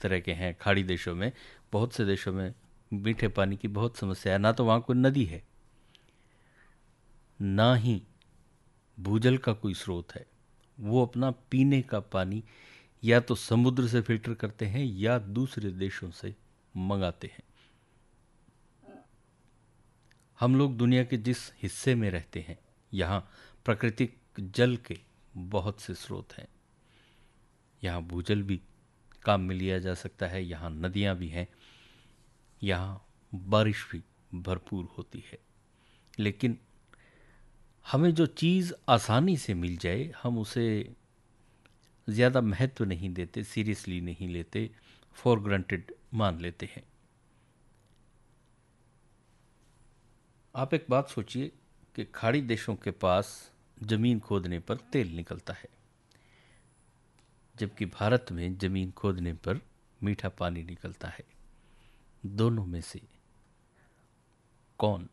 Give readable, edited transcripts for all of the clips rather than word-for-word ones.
तरह के हैं। खाड़ी देशों में, बहुत से देशों में मीठे पानी की बहुत समस्या है। ना तो वहाँ कोई नदी है, ना ही भूजल का कोई स्रोत है। वो अपना पीने का पानी या तो समुद्र से फिल्टर करते हैं या दूसरे देशों से मंगाते हैं। हम लोग दुनिया के जिस हिस्से में रहते हैं, यहाँ प्राकृतिक जल के बहुत से स्रोत हैं। यहाँ भूजल भी काम में लिया जा सकता है, यहाँ नदियाँ भी हैं, यहाँ बारिश भी भरपूर होती है। लेकिन हमें जो चीज़ आसानी से मिल जाए, हम उसे ज़्यादा महत्व नहीं देते, सीरियसली नहीं लेते, फॉर ग्रांटेड मान लेते हैं। आप एक बात सोचिए कि खाड़ी देशों के पास ज़मीन खोदने पर तेल निकलता है, जबकि भारत में ज़मीन खोदने पर मीठा पानी निकलता है। दोनों में से कौन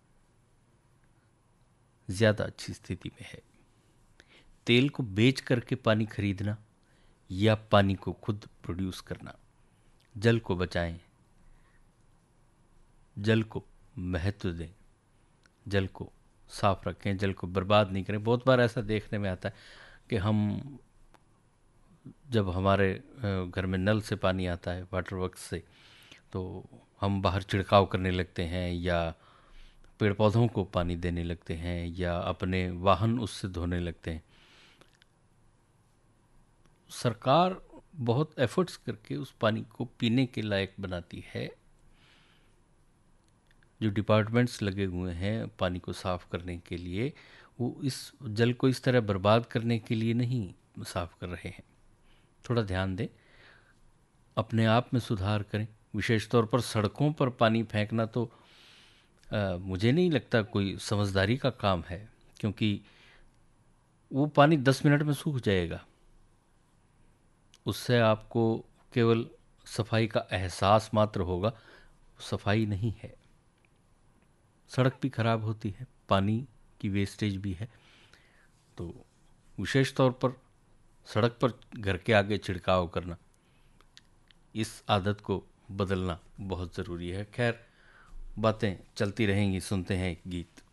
ज़्यादा अच्छी स्थिति में है? तेल को बेच करके पानी खरीदना या पानी को खुद प्रोड्यूस करना? जल को बचाएं, जल को महत्व दें, जल को साफ रखें, जल को बर्बाद नहीं करें। बहुत बार ऐसा देखने में आता है कि हम जब हमारे घर में नल से पानी आता है, वाटर वर्क्स से, तो हम बाहर छिड़काव करने लगते हैं या पेड़ पौधों को पानी देने लगते हैं या अपने वाहन उससे धोने लगते हैं। सरकार बहुत एफर्ट्स करके उस पानी को पीने के लायक बनाती है। जो डिपार्टमेंट्स लगे हुए हैं पानी को साफ़ करने के लिए, वो इस जल को इस तरह बर्बाद करने के लिए नहीं साफ़ कर रहे हैं। थोड़ा ध्यान दें, अपने आप में सुधार करें। विशेष तौर पर सड़कों पर पानी फेंकना तो मुझे नहीं लगता कोई समझदारी का काम है, क्योंकि वो पानी 10 मिनट में सूख जाएगा। उससे आपको केवल सफाई का एहसास मात्र होगा, सफाई नहीं है। सड़क भी खराब होती है, पानी की वेस्टेज भी है। तो विशेष तौर पर सड़क पर घर के आगे छिड़काव करना, इस आदत को बदलना बहुत ज़रूरी है। खैर, बातें चलती रहेंगी, सुनते हैं एक गीत।